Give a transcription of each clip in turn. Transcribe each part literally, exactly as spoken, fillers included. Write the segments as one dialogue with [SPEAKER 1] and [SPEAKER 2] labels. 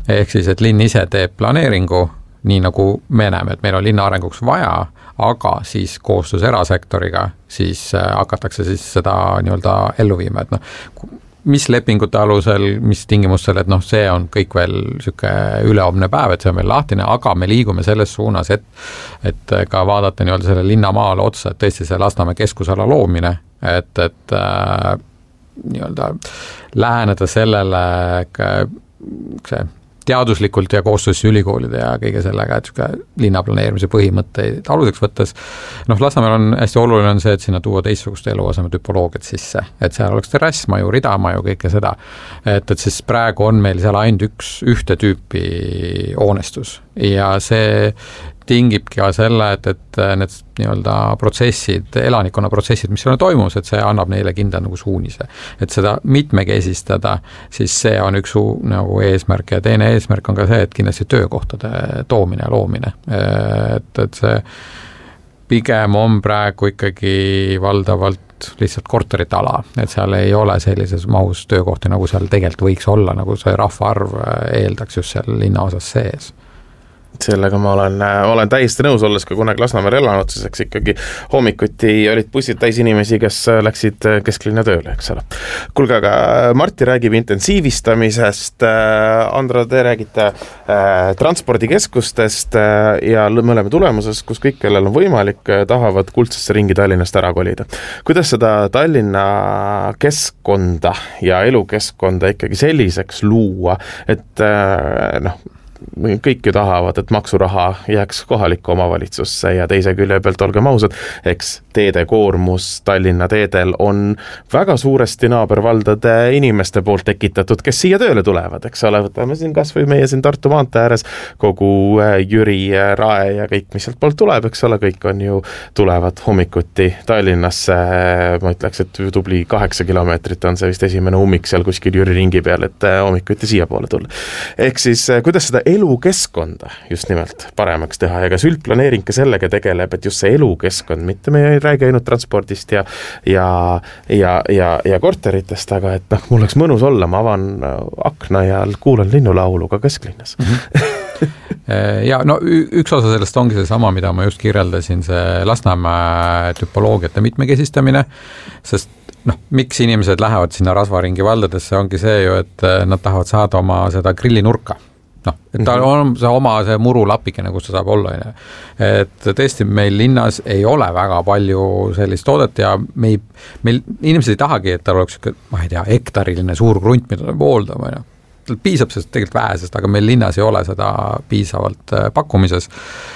[SPEAKER 1] ehk siis, et linn ise teeb planeeringu, nii nagu me näeme, et meil on linna arenguks vaja, aga siis koostöös erasektoriga siis hakatakse siis seda nii-öelda ellu viima, et noh, mis lepingute alusel, mis tingimustel, et noh, see on kõik veel siuke üleomne päev, et see on veel lahtine, aga me liigume selles suunas, et, et ka vaadata nii-öelda selle linnamaale otsa, et tõesti see Lasnamäe keskusala loomine, et, et äh, nii-öelda läheneda sellele see teaduslikult ja koostöös ülikoolide ja kõige sellega, et linnaplaneerimise põhimõtteid aluseks võttes. Noh, Lasnamäel on hästi oluline on see, et sinna tuua teistsugust eluaseme tüpoloogiat sisse, et seal oleks terrassmaju, ridamaju, kõike seda. Et, et siis praegu on meil seal ainult üks ühte tüüpi hoonestus ja see tingibki ka selle, et, et need nii-öelda protsessid, elanikkonna protsessid, mis seal toimus, et see annab neile kindla nagu suunise. Et seda mitmekesistada, siis see on üks nagu eesmärk ja teine eesmärk on ka see, et kindlasti töökohtade toomine ja loomine. Et, et see pigem on praegu ikkagi valdavalt lihtsalt korterite ala, et seal ei ole sellises mahus töökohti, nagu seal tegelikult võiks olla, nagu see rahvaarv eeldaks just seal linna osas sees.
[SPEAKER 2] Sellega ma olen, olen täiesti nõus, olles ka kunagi Lasnamäel elanud, siis ikkagi hommikuti olid bussid täis inimesi, kes läksid kesklinna tööle, eks ole. Kuulge, aga Martti räägib intensiivistamisest, Andro, te räägite äh, transpordikeskustest äh, ja me oleme tulemuses, kus kõik, kellel on võimalik, tahavad kuldsesse ringi Tallinnast ära kolida. Kuidas seda Tallinna keskkonda ja elukeskkonda ikkagi selliseks luua, et äh, noh, kõik ju tahavad, et maksuraha jääks kohalikku omavalitsusse ja teise külje pealt olgem ausad, eks teede koormus Tallinna teedel on väga suuresti naabervaldade inimeste poolt tekitatud, kes siia tööle tulevad, eks ole, võtame siin kas või meie siin Tartu maantee ääres kogu Jüri, Rae ja kõik, mis sealt poolt tuleb, eks ole, kõik on ju tulevad hommikuti Tallinnasse, ma ütleks, et tubli kaheksa kilomeetrit on see vist esimene ummik seal kuskil Jüri ringi peal, et hommikuti siia poole tulla. Ehk siis, kuidas seda elukeskkonda just nimelt paremaks teha ja kas üldplaneering ka sellega tegeleb, et just see elukeskkond, mitte me ei räägi ainult transpordist ja, ja, ja, ja, ja korteritest, aga et noh, mul oleks mõnus olla, ma avan akna ja kuulan linnulaulu ka kesklinnas.
[SPEAKER 1] Mm-hmm. Ja no üks osa sellest ongi see sama, mida ma just kirjeldasin, see Lasnamäe tüpoloogiate mitmekesistamine, sest noh, miks inimesed lähevad sinna rasvaringi valdadesse, ongi see ju, et nad tahavad saada oma seda grillinurka. Noh, et tal on see oma see murulapikene, kus ta saab olla. Et tõesti meil linnas ei ole väga palju sellist toodet ja me ei, meil inimesed ei tahagi, et tal oleks, ma ei tea, hektariline suur grunt, mida ta pooldab. Tal piisab sellest tegelikult vähesest, aga meil linnas ei ole seda piisavalt pakkumises.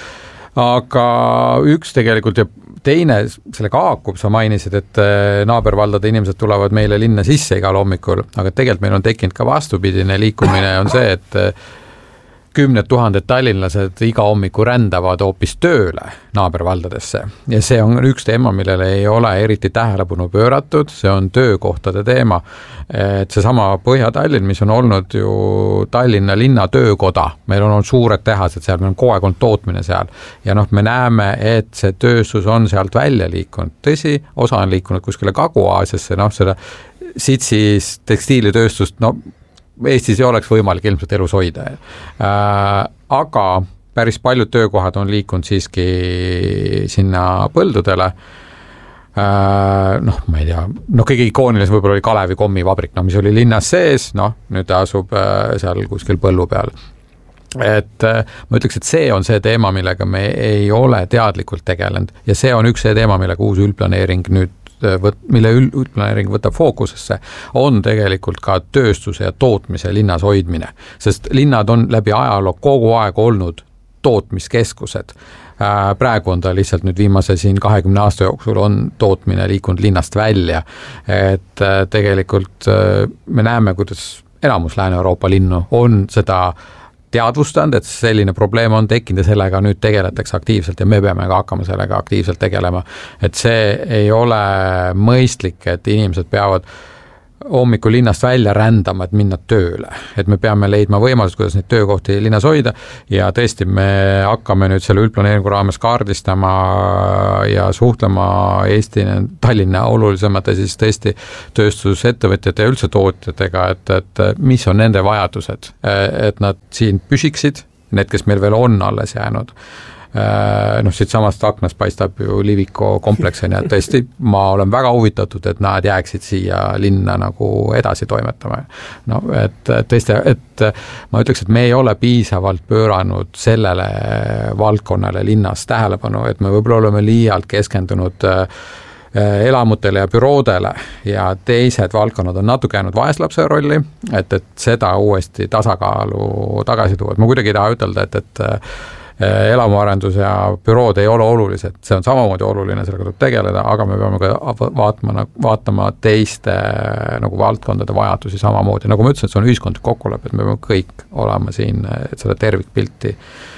[SPEAKER 1] Aga üks tegelikult ja teine, sellega haakub, sa mainisid, et naabervaldade inimesed tulevad meile linna sisse igal hommikul, aga tegelikult meil on tekkinud ka vastupidine liikumine on see, et kümned tuhanded tallinlased iga hommiku rändavad hoopis tööle naabervaldadesse ja see on üks teema, millele ei ole eriti tähelepanu pööratud, see on töökohtade teema, et see sama Põhja-Tallinn, mis on olnud ju Tallinna linna töökoda, meil on olnud suured tehased seal, meil on kogu aeg on tootmine seal ja noh, me näeme, et see tööstus on sealt välja liikunud, tõsi, osa on liikunud kuskile Kagu-Aasiasse, noh seda Sitsis tekstiilitööstust, no Eestis ei oleks võimalik ilmselt elus hoida. Äh, aga päris paljud töökohad on liikunud siiski sinna põldudele. Äh, noh, ma ei tea, no kõige ikoonilisem võib-olla oli Kalevi kommivabrik, no mis oli linnas sees, noh, nüüd ta asub äh, seal kuskil põllu peal. Et äh, ma ütleks, et see on see teema, millega me ei ole teadlikult tegelenud ja see on üks see teema, millega uus üldplaneering nüüd Võt, mille üldplaneering võtab fookusesse, on tegelikult ka tööstuse ja tootmise linnas hoidmine, sest linnad on läbi ajaloo kogu aeg olnud tootmiskeskused. Praegu on ta lihtsalt nüüd viimase siin kahekümne aasta jooksul on tootmine liikunud linnast välja, et tegelikult me näeme, kuidas enamus Lääne-Euroopa linnu on seda teadvustanud, et selline probleem on tekkinud ja sellega nüüd tegeletakse aktiivselt ja me peame ka hakkama sellega aktiivselt tegelema. Et see ei ole mõistlik, et inimesed peavad hommikul linnast välja rändama, et minna tööle. Et me peame leidma võimalused, kuidas neid töökohti linnas hoida ja tõesti me hakkame nüüd selle üldplaneeringu raames kaardistama ja suhtlema Eesti Tallinna olulisemate siis tõesti tööstusettevõtjate ja üldse tootjatega, et, et mis on nende vajadused, et nad siin püsiksid, need, kes meil veel on alles jäänud. Noh, siit samast aknast paistab ju Liviko komplekseni, et tõesti ma olen väga huvitatud, et nad jääksid siia linna nagu edasi toimetama. No, et tõesti, et ma ütleks, et me ei ole piisavalt pööranud sellele valdkonnale linnas tähelepanu, et me võib-olla oleme liialt keskendunud elamutele ja büroodele ja teised valdkonnad on natuke jäänud vaeslapse rolli, et, et seda uuesti tasakaalu tagasi tuua. Ma kuidagi ei taha ütelda, et, et elamuarendus ja bürood ei ole olulised, see on samamoodi oluline, sellega tuleb tegeleda, aga me peame ka vaatama, vaatama teiste nagu valdkondade vajadusi samamoodi. Nagu ma ütlesin, et see on ühiskondlik kokkulepe, et me peame kõik olema siin, et selle tervikpilti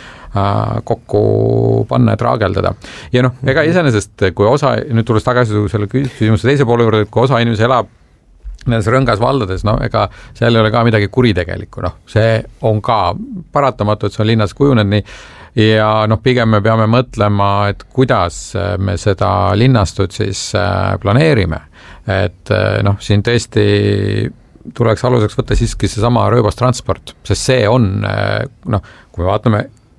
[SPEAKER 1] kokku panna ja traageldada. Ja noh, ega iseenesest, kui osa, nüüd tulles tagasi selle küsimuse teise poole juurde, et kui osa inimesi elab nendes rõngas valdades, no ega seal ei ole ka midagi kuritegelikku, noh, see on ka paratamatu, et see on linnas kujunenud nii, ja noh, pigem me peame mõtlema, et kuidas me seda linnastut siis planeerime, et noh, siin tõesti tuleks aluseks võtta siiski see sama rööbastransport, sest see on, noh, kui me vaatame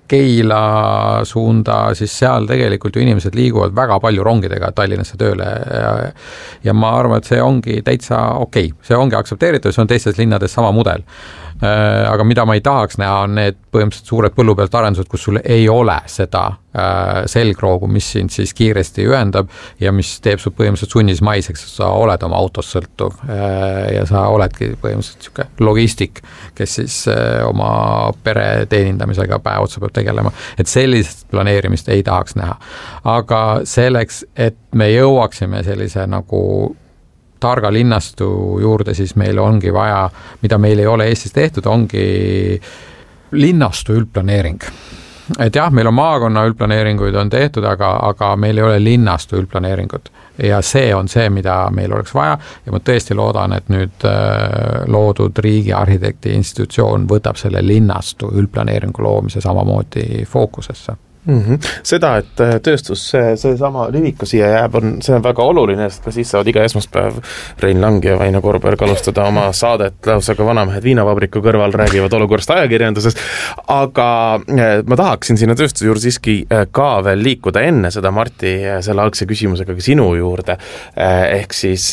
[SPEAKER 1] Keila suunda, siis seal tegelikult ju inimesed liiguvad väga palju rongidega Tallinnasse tööle ja, ja ma arvan, et see ongi täitsa okei, okay. See ongi aktsepteeritav, see on teistes linnades sama mudel. Aga mida ma ei tahaks näha, on need põhimõtteliselt suured põllu pealt arendused, kus sul ei ole seda selgroogu, mis sind siis kiiresti ühendab ja mis teeb su põhimõtteliselt sunnismaiseks, et sa oled oma autost sõltuv ja sa oledki põhimõtteliselt siuke logistik, kes siis oma pere teenindamisega päev otsa peab tegelema, et sellist planeerimist ei tahaks näha. Aga selleks, et me jõuaksime sellise nagu targa linnastu juurde, siis meil ongi vaja, mida meil ei ole Eestis tehtud, ongi linnastu üldplaneering. Et jah, meil on maakonna üldplaneeringuid on tehtud, aga, aga meil ei ole linnastu üldplaneeringut. Ja see on see, mida meil oleks vaja ja ma tõesti loodan, et nüüd loodud riigi arhitekti institutsioon võtab selle linnastu üldplaneeringu loomise samamoodi fookusesse.
[SPEAKER 2] Mm-hmm. Seda, et tööstus see, see sama Liviko siia jääb, on, see on väga oluline, sest ka siis saavad iga esmaspäev Rein Lang ja Vaino Korberg alustada oma saadet lausaga Vanamehed viinavabriku kõrval räägivad olukorrast ajakirjanduses, aga ma tahaksin sinna tööstuse juurde siiski ka veel liikuda enne seda Marti selle algse küsimusega ka sinu juurde, ehk siis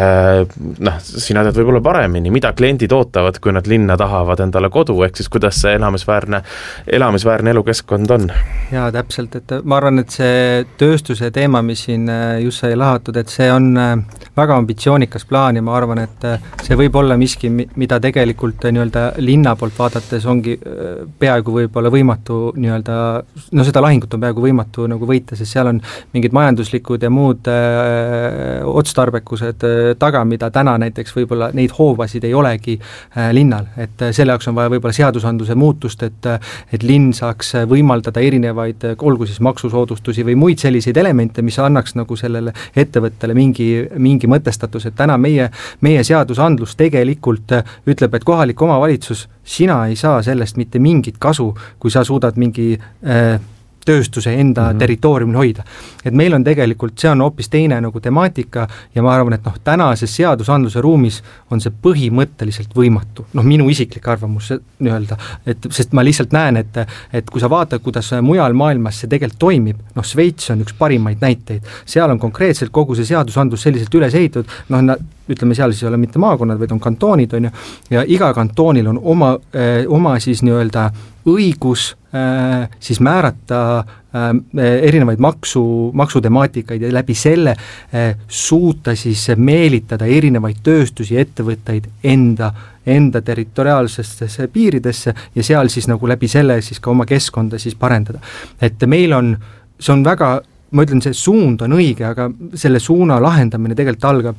[SPEAKER 2] noh, sina tead võib-olla paremini, mida kliendid ootavad, kui nad linna tahavad endale kodu, ehk siis kuidas see elamisväärne, elamisväärne elukeskkond on?
[SPEAKER 3] Ja täpselt, et ma arvan, et see tööstuse teema, mis siin just sai lahatud, et see on väga ambitsioonikas plaan ja ma arvan, et see võib olla miski, mida tegelikult nii-öelda linna poolt vaadates ongi peaaegu võib-olla võimatu nii-öelda, no seda lahingut on peaaegu võimatu nagu võita, sest seal on mingid majanduslikud ja muud öö, otstarbekused taga, mida täna näiteks võib-olla neid hoovasid ei olegi öö, linnal, et selle jaoks on vaja võib-olla seadusandluse muutust, et, et linn saaks võimaldada erinevaid olgu siis maksusoodustusi või muid selliseid elemente, mis annaks nagu sellele ettevõttele mingi, mingi mõtestatus, et täna meie, meie seadusandlus tegelikult ütleb, et kohalik omavalitsus, sina ei saa sellest mitte mingit kasu, kui sa suudad mingi äh, tööstuse enda mm-hmm. territooriumil hoida. Et meil on tegelikult, see on hoopis teine nagu temaatika ja ma arvan, et noh, tänases seadusandluse ruumis on see põhimõtteliselt võimatu. Noh, minu isiklik arvamus nii-öelda, et sest ma lihtsalt näen, et, et kui sa vaatad, kuidas mujal maailmas see tegelikult toimib, noh, Sveits on üks parimaid näiteid. Seal on konkreetselt kogu see seadusandlus selliselt üles ehitatud, noh, nad, ütleme, seal siis ei ole mitte maakonnad, vaid on kantoonid, on ju, ja iga kantoonil on oma, eh, oma siis nii-öelda õigus äh, siis määrata äh, erinevaid maksu, maksutemaatikaid ja läbi selle äh, suuta siis meelitada erinevaid tööstusi, ettevõtteid enda, enda territoriaalsesse piiridesse ja seal siis nagu läbi selle siis ka oma keskkonda siis parendada. Et meil on, see on väga, ma ütlen, see suund on õige, aga selle suuna lahendamine tegelikult algab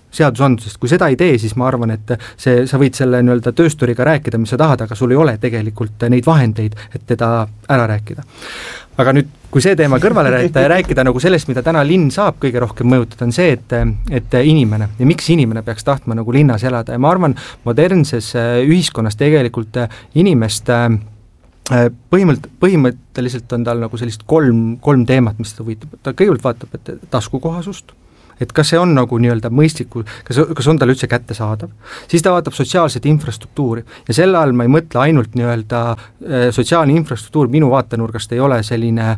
[SPEAKER 3] seadusandlusest, kui seda ei tee, siis ma arvan, et see, sa võid selle nii-öelda töösturiga rääkida, mis sa tahad, aga sul ei ole tegelikult neid vahendeid, et teda ära rääkida. Aga nüüd, kui see teema kõrvale rääkida ja rääkida nagu sellest, mida täna linn saab kõige rohkem mõjutada, on see, et, et inimene ja miks inimene peaks tahtma nagu linnas elada ja ma arvan, modernses ühiskonnas tegelikult inimest põhimõtt, põhimõtteliselt on tal nagu sellist kolm, kolm teemat, mis ta võitab. Ta kõigepealt vaatab, et taskukohasust, et kas see on nagu nii-öelda mõistliku, kas, kas on tal üldse kätte saadav, siis ta vaatab sotsiaalset infrastruktuuri ja selle all ma ei mõtle ainult nii-öelda sotsiaalne infrastruktuur minu vaatenurgast ei ole selline,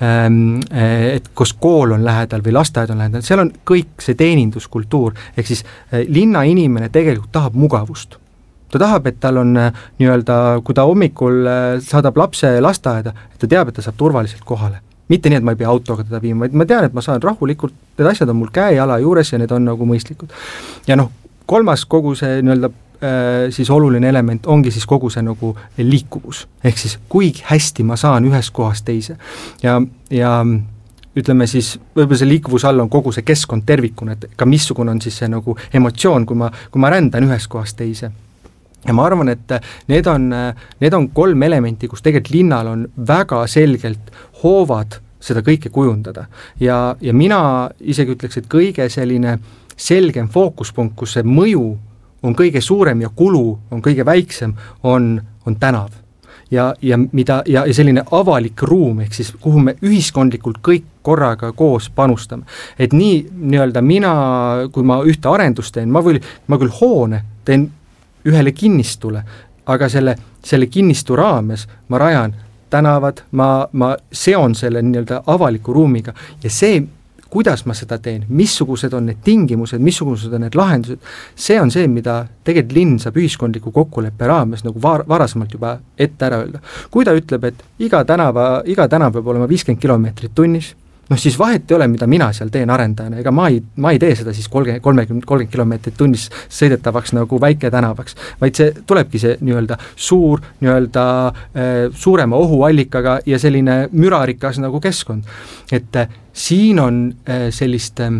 [SPEAKER 3] et kus kool on lähedal või lasteaed on lähedal, seal on kõik see teeninduskultuur, ehk siis linna inimene tegelikult tahab mugavust. Ta tahab, et tal on nii-öelda, kui ta hommikul saadab lapse lasteaeda, et ta teab, et ta saab turvaliselt kohale. Mitte nii, et ma ei pea autoga teda viima, vaid ma tean, et ma saan rahulikult, need asjad on mul käe-jala juures ja need on nagu mõistlikud. Ja noh, kolmas kogu see nii-öelda äh, siis oluline element ongi siis kogu see nagu liikuvus. Ehk siis, kui hästi ma saan ühest kohast teise. Ja, ja ütleme siis, võib-olla see liikuvus all on kogu see keskkond tervikuna, et ka missugune on siis see nagu emotsioon, kui ma, kui ma rändan ühest kohast teise. Ja ma arvan, et need on, need on kolm elementi, kus tegelikult linnal on väga selgelt hoovad seda kõike kujundada. Ja, ja mina isegi ütleks, et kõige selline selgem fookuspunkt, kus see mõju on kõige suurem ja kulu on kõige väiksem, on, on tänav. Ja, ja, mida, ja, ja selline avalik ruum, ehk siis kuhu me ühiskondlikult kõik korraga koos panustame. Et nii nii-öelda mina, kui ma ühte arendust teen, ma, või, ma küll hoone teen ühele kinnistule, aga selle, selle kinnistu raames ma rajan tänavad, ma, ma seon selle nii-öelda avaliku ruumiga ja see, kuidas ma seda teen, missugused on need tingimused, missugused on need lahendused, see on see, mida tegelikult linn saab ühiskondliku kokkuleppe raames nagu var, varasemalt juba ette ära öelda. Kui ta ütleb, et iga tänava, iga tänav peab olema viiskümmend kilomeetrit tunnis, noh siis vahet ei ole, mida mina seal teen arendajana, ega ma ei, ma ei tee seda siis kolmkümmend, kolmkümmend, kolmkümmend kilomeetrit tunnis sõidetavaks nagu väike tänavaks, vaid see tulebki see nii-öelda suur, nii-öelda äh, suurema ohuallikaga ja selline mürarikas nagu keskkond. Et äh, siin on äh, sellist äh,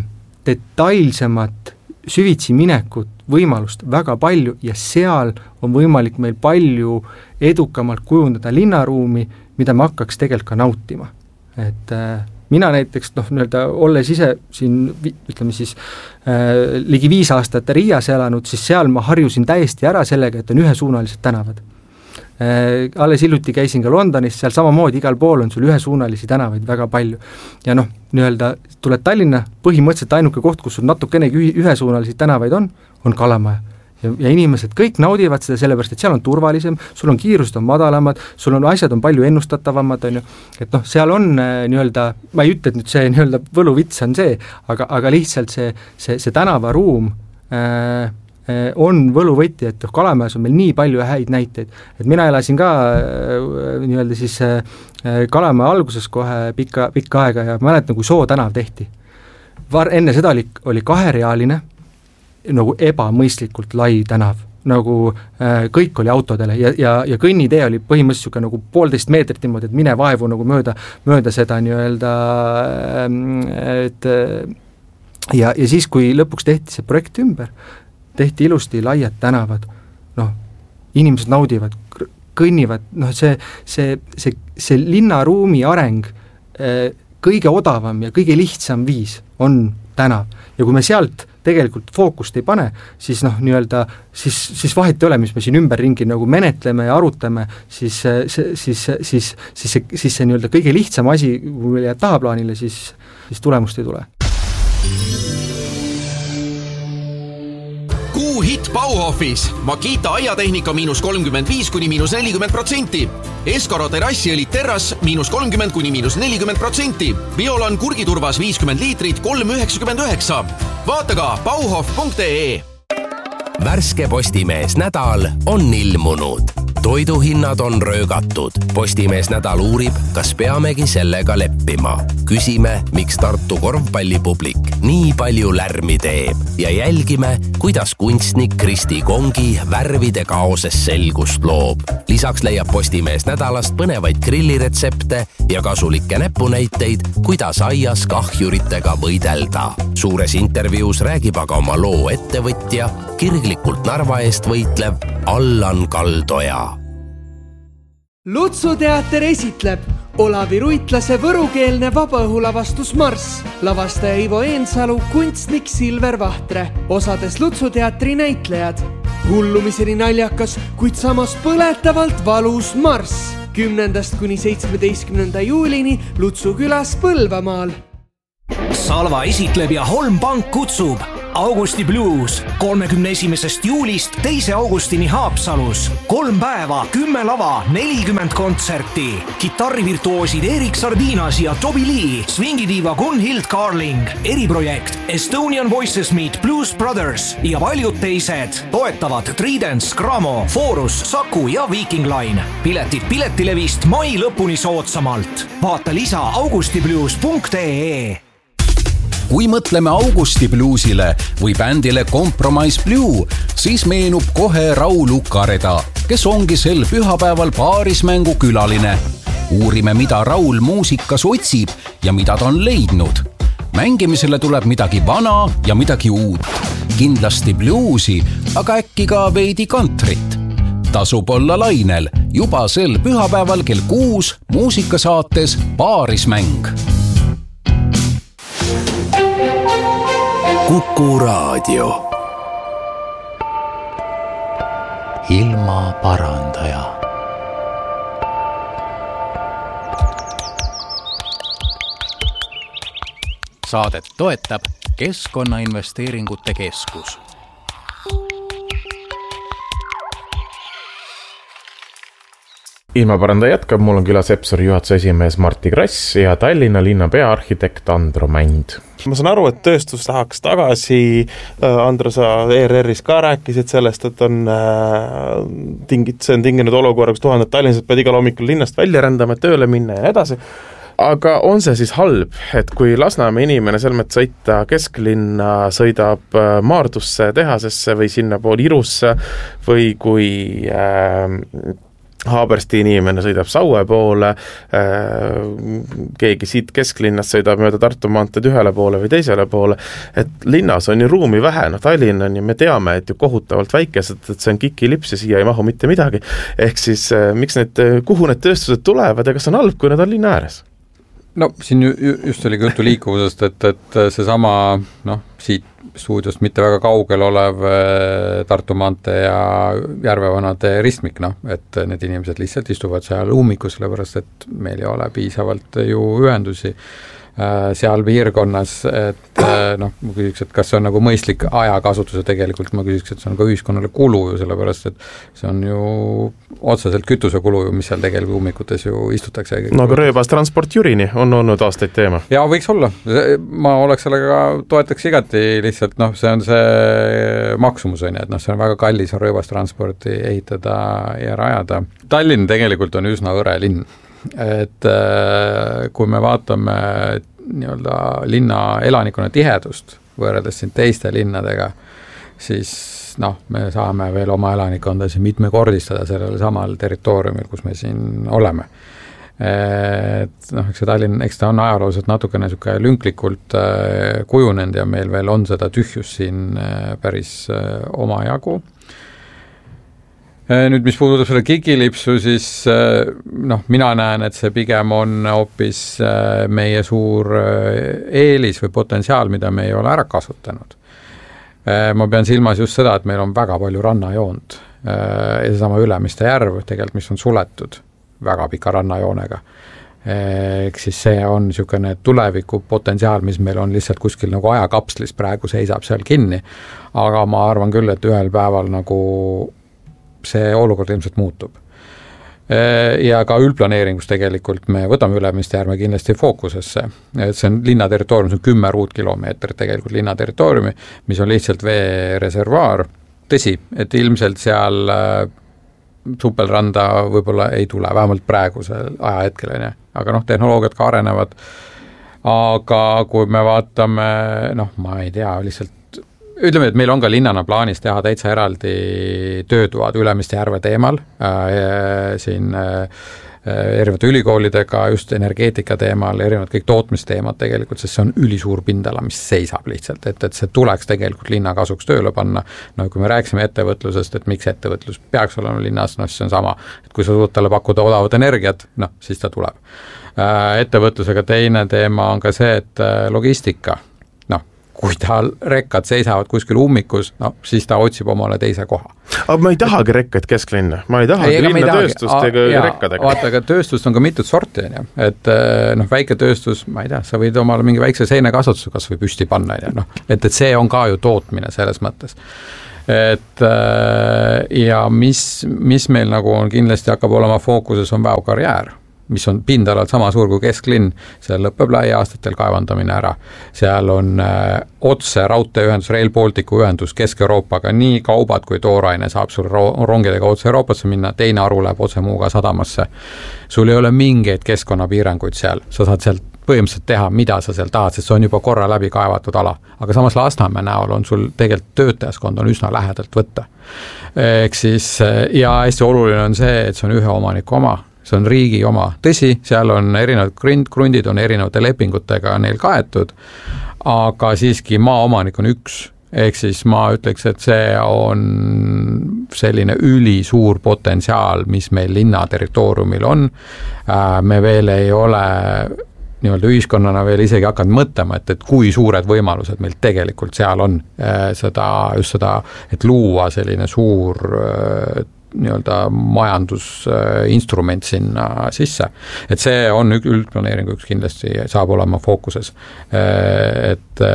[SPEAKER 3] detailsemat süvitsi minekut võimalust väga palju ja seal on võimalik meil palju edukamalt kujundada linnaruumi, mida me hakkaks tegelikult ka nautima. Et äh, mina näiteks, noh, nii-öelda olles ise siin, ütleme siis, äh, ligi viis aastat Riias elanud, siis seal ma harjusin täiesti ära sellega, et on ühesuunalised tänavad. Äh, alles hiljuti käisin ka Londonis, seal samamoodi igal pool on sul ühesuunalisi tänavaid väga palju. Ja noh, nii-öelda tuled Tallinna, põhimõtteliselt ainuke koht, kus sul natukenegi ühesuunalisi tänavaid on, on Kalamaja. Ja, ja inimesed kõik naudivad seda sellepärast, et seal on turvalisem, sul on kiirused on madalamad, sul on asjad on palju ennustatavamad, on ju, et noh, seal on nii-öelda, ma ei ütle, et nüüd see nii-öelda võluvits on see, aga, aga lihtsalt see, see, see tänavaruum äh, on võluvõti, et Kalamajas on meil nii palju häid näiteid, et mina elasin ka äh, nii-öelda siis äh, Kalamaja alguses kohe pikka, pikka aega ja mäletan, kui Soo tänav tehti. Var, enne seda oli, oli kaherealine, nagu ebamõistlikult lai tänav, nagu äh, kõik oli autodele ja, ja, ja kõnnitee oli põhimõtteliselt nagu poolteist meetrit niimoodi, et mine vaevu nagu mööda, mööda seda nii-öelda äh, et ja, ja siis, kui lõpuks tehti see projekt ümber, tehti ilusti laiad tänavad, noh, inimesed naudivad, kõnnivad, noh, see, see, see, see linnaruumi areng äh, kõige odavam ja kõige lihtsam viis on tänav ja kui me sealt tegelikult fookust ei pane, siis noh, nii-öelda, siis, siis vahet ei ole, mis me siin ümberringi nagu menetleme ja arutame, siis, siis, siis, siis, siis see, siis see nii-öelda kõige lihtsam asi, kui meil jääb tahaplaanile, siis, siis tulemust ei tule.
[SPEAKER 4] Kuu hitt Bauhofis, Makita aiatehnika miinus kolmkümmend viis kuni miinus nelikümmend protsenti, Eskaro terrassi õlit terras miinus kolmkümmend kuni miinus nelikümmend protsenti, Biolan kurgiturvas viiskümmend liitrit kolm üheksakümmend üheksa. Vaata ka bauhof punkt ee.
[SPEAKER 5] Värske Postimees nädal on ilmunud. toiduhinnad on röögatud. Postimees nädal uurib, kas peamegi sellega leppima. Küsime, miks Tartu korvpallipublik nii palju lärmi teeb ja jälgime, kuidas kunstnik Kristi Kongi värvide kaoses selgust loob. Lisaks leiab Postimees nädalast põnevaid grilliretsepte ja kasulikke näpunäiteid, kuidas aias kahjuritega võidelda. Suures intervjuus räägib aga oma loo ettevõtja, kirglikult Narva eest võitlev Allan Kaldoja.
[SPEAKER 6] Lutsu teater esitleb Olavi Ruitlase võrukeelne vabaõhulavastus Marss, lavastaja Ivo Eensalu, kunstnik Silver Vahtre, osades Lutsu teatri näitlejad. Hullumiseni naljakas, kuid samas põletavalt valus Marss. kümnendast kuni seitsmeteistkümnenda juulini Lutsu külas Põlvamaal.
[SPEAKER 7] Salva esitleb ja Holm Pank kutsub Augusti Blues kolmekümne esimesest juulist teise augustini Haapsalus. Kolm päeva, kümme lava, nelikümmend kontserti. Kitarrivirtuoosid Erik Sardinas ja Toby Lee, swingidiiva Gunhild Carling, eriprojekt Estonian Voices Meet Blues Brothers ja paljud teised. Toetavad Tridents, Gramo, Forus, Saku ja Viking Line. Piletid piletilevist mai lõpuni soodsamalt. Vaata lisa augustiblues punkt ee.
[SPEAKER 8] Kui mõtleme Augusti Bluesile või bändile Compromise Blue, siis meenub kohe Raul Ukareda, kes ongi sel pühapäeval paarismängu külaline. Uurime, mida Raul muusikas otsib ja mida ta on leidnud. Mängimisele tuleb midagi vana ja midagi uut. Kindlasti bluesi, aga äkki ka veidi kantrit. Tasub olla lainel juba sel pühapäeval kell kuus muusikasaates Paarismäng.
[SPEAKER 5] Kuku Raadio.
[SPEAKER 8] Ilma parandaja. Saadet toetab Keskkonnainvesteeringute Keskus.
[SPEAKER 2] Ilmaparandaja jätkab, mul on külas Epsori juhatuse esimees Martti Krass ja Tallinna linna peaarhitekt Andro Mänd. Ma saan aru, et tööstus tahaks tagasi, Andro, sa E R R-is ka rääkisid sellest, et on tingid, see on tinginud olukorra, kus tuhanded tallinsed pead igal hommikul linnast välja rändama, tööle minna ja edasi. Aga on see siis halb, et kui Lasnamäe inimene selmet sõita kesklinna, sõidab Maardusse tehasesse või sinna pool Irusse või kui äh, Haabersti inimene sõidab Saue poole, keegi siit kesklinnast sõidab mööda Tartu maanteed ühele poole või teisele poole, et linnas on ju ruumi vähe, no Tallinn on ju, me teame, et ju kohutavalt väikesed, et see on kikilips ja siia ei mahu mitte midagi, ehk siis miks need, kuhu need tööstused tulevad ja kas on halb, kui nad on linna ääres?
[SPEAKER 1] No siin just oli juttu liikuvusest, et, et see sama, noh, siit stuudiost mitte väga kaugel olev Tartu maantee ja Järvevanade ristmik, noh, et need inimesed lihtsalt istuvad seal ummikus, sellepärast et meil ei ole piisavalt ju ühendusi seal piirkonnas, et noh, ma küsiks, et kas see on nagu mõistlik ajakasutuse tegelikult, ma küsiks, et see on ka ühiskonnale kulu ju, sellepärast et see on ju otseselt kütusekulu ju, mis seal tegelikult ummikutes ju istutakse.
[SPEAKER 2] No aga rööbas transport Jürini on olnud aastaid teema.
[SPEAKER 1] Jaa, võiks olla. Ma oleks sellega toetaks igati lihtsalt, noh, see on see maksumus, on, et noh, see on väga kallis rööbas transporti ehitada ja rajada. Tallinn tegelikult on üsna õre linn. Et kui me vaatame nii-öelda linna elanikkonna tihedust võrreldes siin teiste linnadega, siis noh, me saame veel oma elanikkonda siin mitmekordistada sellel samal territooriumil, kus me siin oleme. Et noh, eks see Tallinn, eks ta on ajalooliselt natukene niisugune lünklikult kujunenud ja meil veel on seda tühjus siin päris omajagu. Nüüd, mis puudutab selle gigilipsu, siis noh, mina näen, et see pigem on hoopis meie suur eelis või potentsiaal, mida me ei ole ära kasutanud. Ma pean silmas just seda, et meil on väga palju rannajoont ja seesama Ülemiste järv, tegelikult mis on suletud väga pika rannajoonega. Eks siis see on niisugune tuleviku potentsiaal, mis meil on lihtsalt kuskil nagu ajakapslis praegu seisab seal kinni, aga ma arvan küll, et ühel päeval nagu see olukord ilmselt muutub. Ja ka üldplaneeringus tegelikult me võtame Ülemiste järve kindlasti fookusesse. Et see on linna territoorium, see on kümme ruutkilomeetrit tegelikult linna territooriumi, mis on lihtsalt veereservaar. Tõsi, et ilmselt seal supelranda võib-olla ei tule, vähemalt praegusel ajahetkel, on ju. Aga noh, tehnoloogiad ka arenevad, aga kui me vaatame, noh, ma ei tea, lihtsalt ütleme, et meil on ka linnana plaanis teha täitsa eraldi töötoad Ülemiste järve teemal, äh, siin äh, erinevate ülikoolidega just energeetika teemal, erinevad kõik tootmisteemad tegelikult, sest see on ülisuur pindala, mis seisab lihtsalt, et, et see tuleks tegelikult linna kasuks tööle panna. No kui me rääksime ettevõtlusest, et miks ettevõtlus peaks olema linnas, noh see on sama, et kui sa suud talle pakkuda odavat energiat, noh siis ta tuleb. Ettevõtlusega teine teema on ka see, et logistika, kui tal rekkad seisavad kuskil ummikus, no siis ta otsib omale teise koha.
[SPEAKER 2] Aga ma ei tahagi rekkaid kesklinna, ma ei tahagi ei, linna tööstust ega rekkadega.
[SPEAKER 1] Vaata, aga tööstust on ka mitut sorti, on ju. Et noh, väike tööstus, ma ei tea, sa võid omale mingi väikse seinekasutuse kas või püsti panna, no, et, et see on ka ju tootmine selles mõttes. Et ja mis, mis meil nagu on kindlasti hakkab olema fookuses on väokarjäär, mis on pindalalt sama suur kui kesklinn, seal lõpeb lähiaastatel kaevandamine ära. Seal on äh, otse raudteeühendus, Rail Balticu ühendus Kesk-Euroopaga, nii kaubad kui tooraine saab sul ro- rongidega otse Euroopasse minna, teine aru läheb otse Muuga sadamasse. Sul ei ole mingeid keskkonnapiiranguid seal, sa saad sealt põhimõtteliselt teha, mida sa seal tahad, sest see on juba korra läbi kaevatud ala. Aga samas Lasnamäe näol on sul tegelikult töötajaskond on üsna lähedalt võtta. Ehk siis, ja hästi oluline on see, et see on ühe omaniku oma, see on riigi oma. Tõsi, seal on erinevad krundid, on erinevate lepingutega neil kaetud, aga siiski maaomanik on üks. Ehk siis ma ütleks, et see on selline ülisuur potentsiaal, mis meil linna territooriumil on. Me veel ei ole nii-öelda ühiskonnana veel isegi hakanud mõtlema, et, et kui suured võimalused meil tegelikult seal on seda, just seda, et luua selline suur nii-öelda majandusinstrument sinna sisse. Et see on üldplaneeringu üks kindlasti saab olema fookuses. Et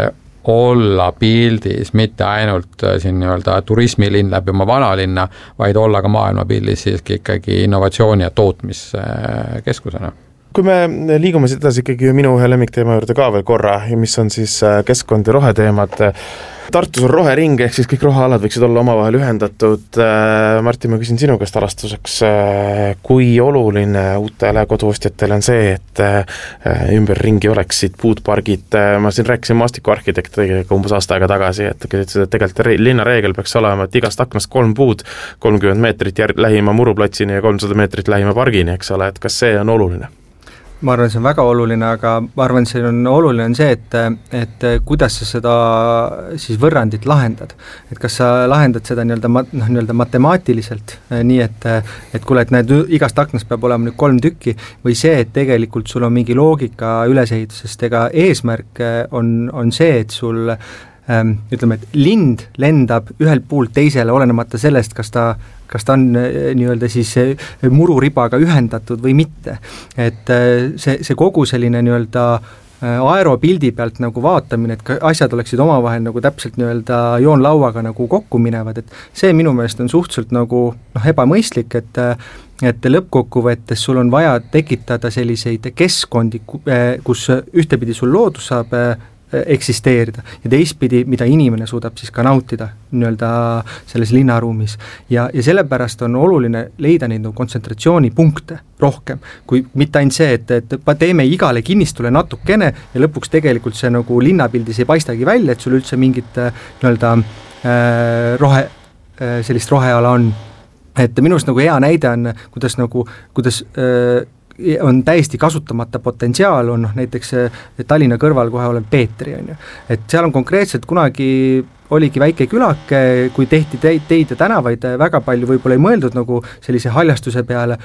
[SPEAKER 1] olla pildis mitte ainult siin nii-öelda turismilinn läbi oma vanalinna, vaid olla ka maailmapildis siiski ikkagi innovatsiooni ja tootmiskeskusena.
[SPEAKER 2] Kui me liigume edasi ikkagi minu ühe lemmikteema juurde ka veel korra, mis on siis keskkond ja roheteemad. Tartus on rohering, ehk siis kõik rohealad võiksid olla omavahel ühendatud. Martin, ma küsin sinu käest alastuseks, kui oluline uutele koduostjatele on see, et ümber ringi oleksid puudpargid. Ma siin rääkisin maastikuarhitektiga umbes aasta aega tagasi, et tegelikult linnareegel peaks olema, et igast aknast kolm puud, kolmkümmend meetrit jär- lähima muruplatsini ja kolmsada meetrit lähima pargini, eks ole, et kas see on oluline?
[SPEAKER 3] Ma arvan, see on väga oluline, aga ma arvan, see on oluline on see, et, et kuidas sa seda siis võrrandit lahendad. Et kas sa lahendad seda nii-öelda, noh, nii-öelda matemaatiliselt, nii et, et kuule, et näed, igast aknast peab olema nüüd kolm tükki, või see, et tegelikult sul on mingi loogika ülesehitusest, ega eesmärk on, on see, et sul ähm, ütleme, et lind lendab ühelt puult teisele, olenemata sellest, kas ta kas ta on nii-öelda siis mururibaga ühendatud või mitte. Et see, see kogu selline nii-öelda aeropildi pealt nagu vaatamine, et asjad oleksid omavahel nagu täpselt nii-öelda joonlauaga nagu kokku minevad, et see minu meelest on suhteliselt nagu noh, ebamõistlik, et et lõppkokkuvõttes sul on vaja tekitada selliseid keskkondi, kus ühtepidi sul loodus saab eksisteerida ja teistpidi, mida inimene suudab siis ka nautida nii-öelda selles linnaruumis. Ja, ja sellepärast on oluline leida neid kontsentratsioonipunkte rohkem, kui mitte ainult see, et, et teeme igale kinnistule natukene ja lõpuks tegelikult see nagu linnapildis ei paistagi välja, et sul üldse mingit nii-öelda äh, rohe, äh, sellist roheala on. Et minust nagu hea näide on, kuidas nagu, kuidas äh, on täiesti kasutamata potentsiaal, on noh, näiteks Tallinna kõrval kohe olev Peetri, on ju. Et seal on konkreetselt kunagi oligi väike külake, kui tehti teid, teid ja tänavaid, väga palju võib-olla ei mõeldud nagu sellise haljastuse peale,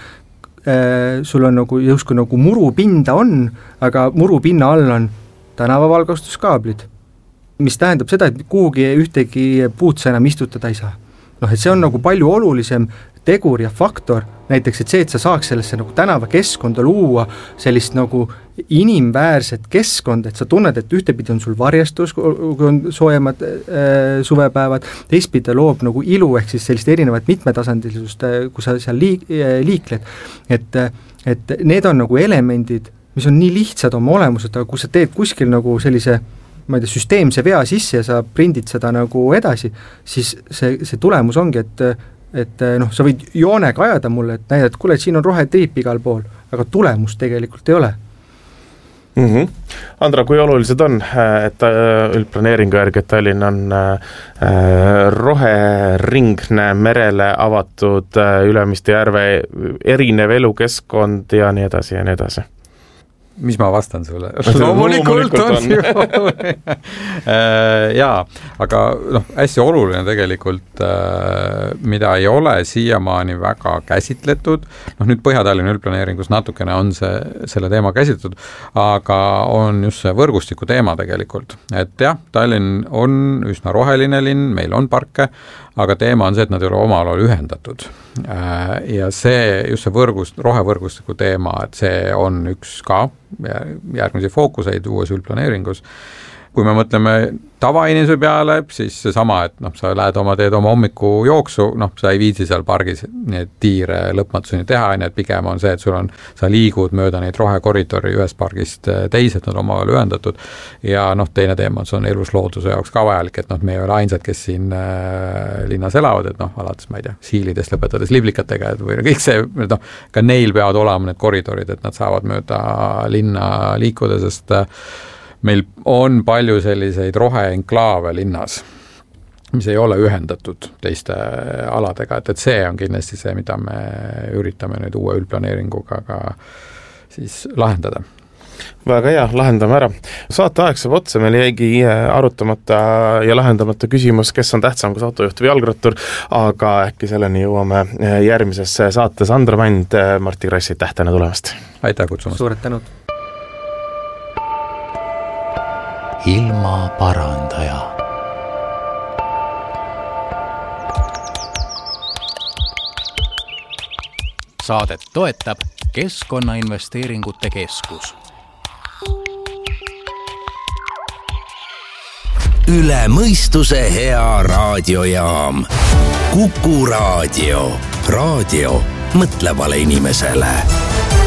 [SPEAKER 3] sul on nagu justkui nagu murupinda on, aga murupinna all on tänavavalgustuskaablid, mis tähendab seda, et kuhugi ühtegi puutsa enam istutada ei saa. Noh, et see on nagu palju olulisem tegur ja faktor, näiteks, et see, et sa saaks sellesse nagu tänava keskkonda luua sellist nagu inimväärset keskkonda, et sa tunned, et ühtepidi on sul varjestus, kui on soojemad äh, suvepäevad, teistpidi loob nagu ilu, ehk siis sellist erinevat mitmetasandilisust, kui sa seal liik, liikled. Et, et need on nagu elemendid, mis on nii lihtsad oma olemused, aga kui sa teed kuskil nagu sellise ma ei tea, süsteemse vea sisse ja sa prindid seda nagu edasi, siis see, see tulemus ongi, et et noh, sa võid joonega ajada mulle, et näidata, et kuule, siin on rohetriip igal pool, aga tulemust tegelikult ei ole.
[SPEAKER 2] Mm-hmm. Andra, kui olulised on, et üldplaneeringu järgi, et Tallinn on roheringne merele avatud Ülemiste järve erinev elukeskkond ja nii edasi ja nii edasi?
[SPEAKER 1] Mis ma vastan sulle? Loomulikult on ju. Jaa, aga noh, hästi oluline tegelikult, mida ei ole siiamaani väga käsitletud, noh nüüd Põhja-Tallinna üldplaneeringus natukene on see, selle teema käsitletud, aga on just see võrgustiku teema tegelikult, et jah, Tallinn on üsna roheline linn, meil on parke, aga teema on see, et nad ei ole omal ajal ühendatud. Ja see, just see võrgust, rohevõrgustiku teema, et see on üks ka järgmisi fookuseid uues üldplaneeringus. Kui me mõtleme tavainimese peale, siis seesama, et noh, sa lähed oma, teed oma hommiku jooksu, noh, sa ei viitsi seal pargis need tiire lõpmatuseni teha, nii et pigem on see, et sul on, sa liigud mööda neid rohekoridori ühest pargist teised, nad omavahel ühendatud ja noh, teine teema, see on elus looduse jaoks ka vajalik, et noh, me ei ole ainsad, kes siin äh, linnas elavad, et noh, alates, ma ei tea, siilidest lõpetades liblikatega, et või kõik see, noh, ka neil peavad olema need koridorid, et nad saavad mööda linna liikuda, sest äh, meil on palju selliseid roheenklaave linnas, mis ei ole ühendatud teiste aladega, et, et see on kindlasti see, mida me üritame nüüd uue üldplaneeringuga ka siis lahendada.
[SPEAKER 2] Väga hea, lahendame ära. Saate aeg saab otsa, meil jäigi arutamata ja lahendamata küsimus, kes on tähtsam kui autojuht või jalgrattur, aga äkki selleni jõuame järgmises saates. Andra Mand, Martti Krass, aitäh täna tulemast.
[SPEAKER 1] Aitäh kutsumast.
[SPEAKER 3] Suured tänud.
[SPEAKER 8] Ilma parandaja. Saadet toetab Keskkonnainvesteeringute Keskus.
[SPEAKER 5] Üle mõistuse hea raadiojaam. Kuku raadio. Raadio mõtlevale inimesele.